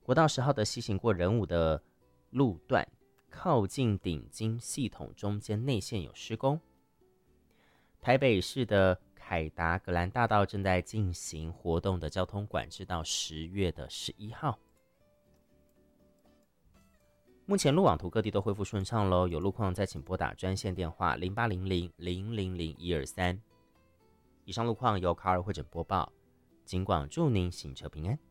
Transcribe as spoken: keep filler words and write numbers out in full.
国道十号的西行过仁武的路段，靠近顶金系统中间内线有施工。台北市的凯达格兰大道正在进行活动的交通管制到十月的十一号。目前路网图各地都恢复顺畅喽，有路况再请拨打专线电话零八零零零零零一二三。以上路况由卡尔会诊播报，警广祝您行车平安。